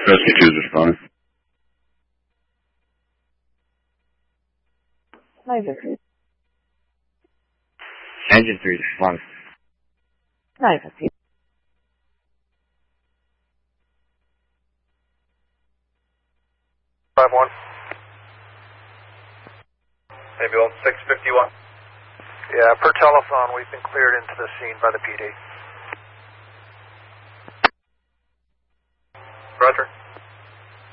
Rescue 2 is responding. 953. Engine 3 is responding. 950. Ambulance 651. Yeah, per telephone, we've been cleared into the scene by the PD. Roger.